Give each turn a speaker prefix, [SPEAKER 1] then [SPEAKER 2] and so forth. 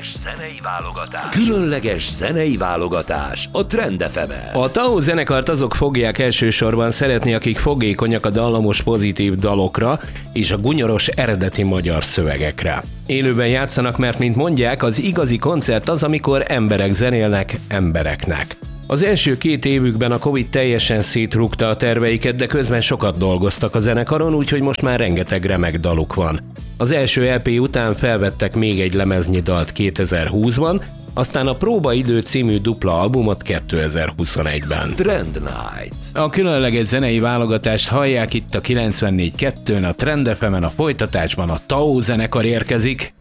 [SPEAKER 1] Különleges zenei válogatás a Trend FM-en.
[SPEAKER 2] A Tao zenekart azok fogják elsősorban szeretni, akik fogékonyak a dallamos pozitív dalokra és a gunyoros eredeti magyar szövegekre. Élőben játszanak, mert mint mondják, az igazi koncert az, amikor emberek zenélnek embereknek. Az első 2 évükben a Covid teljesen szétrúgta a terveiket, de közben sokat dolgoztak a zenekaron, úgyhogy most már rengeteg remek daluk van. Az első LP után felvettek még egy lemeznyi dalt 2020-ban, aztán a Próbaidő című dupla albumot 2021-ben.
[SPEAKER 1] Trend Night.
[SPEAKER 3] A különleges zenei válogatást hallják itt a 94.2-n, a Trend FM-en, a folytatásban a Tao zenekar érkezik.